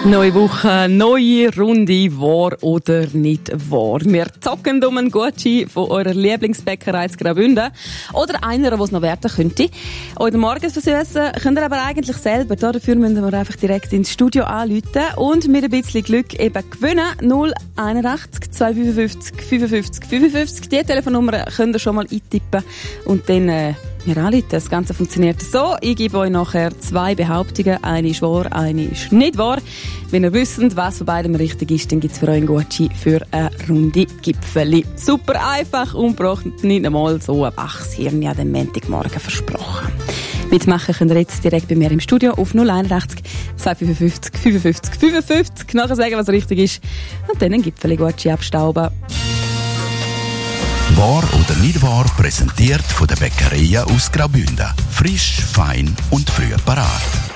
Neue Woche, neue Runde, wahr oder nicht wahr. Wir zocken um einen Gutschein von eurer Lieblingsbäckerei in Graubünden. Oder einer, der es noch werden könnte. Heute Morgen versüssen könnt ihr aber eigentlich selber. Dafür müssen wir einfach direkt ins Studio anrufen und mit ein bisschen Glück eben gewinnen. 081 255 55 55. Die Telefonnummer könnt ihr schon mal eintippen und dann mir anrufen. Das Ganze funktioniert so. Ich gebe euch nachher 2 Behauptungen. Eine ist wahr, eine ist nicht wahr. Wenn ihr wisst, was von beidem richtig ist, dann gibt es für euch einen Gutschein für eine Runde Gipfeli. Super einfach und braucht nicht einmal so ein waches Hirn an den Montagmorgen versprochen. Mitmachen könnt ihr jetzt direkt bei mir im Studio auf 081 255 55 55. Nachher sagen, was richtig ist und dann einen Gipfeli-Gutschein abstauben. Wahr oder nicht wahr, präsentiert von der Bäckerei aus Graubünden. Frisch, fein und früh parat.